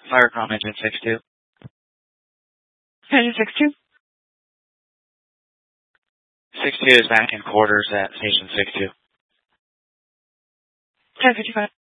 Firecom Engine 6-2. Engine 6-2. 6-2 is back in quarters at Station 6-2. 10:55.